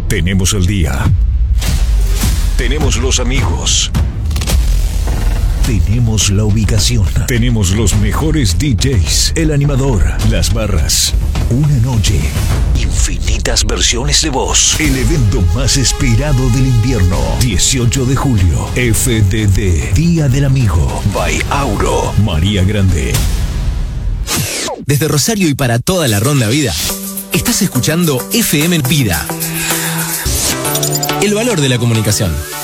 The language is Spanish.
Tenemos el día. Tenemos los amigos. Tenemos la ubicación. Tenemos los mejores DJs, el animador, las barras. Una noche. Infinitas versiones de voz. El evento más esperado del invierno. 18 de julio. FDD. Día del Amigo. By Auro. María Grande. Desde Rosario y para toda la Ronda Vida, estás escuchando FM Vida. El valor de la comunicación.